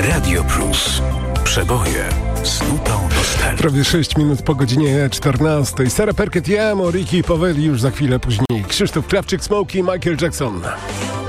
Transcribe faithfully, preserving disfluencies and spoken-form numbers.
Radio Plus. Przeboje snutą nostalgii. Prawie sześć minut po godzinie czternastej. Sara Perket, ja, Ricky Poweli już za chwilę później. Krzysztof Krawczyk, Smokey, Michael Jackson.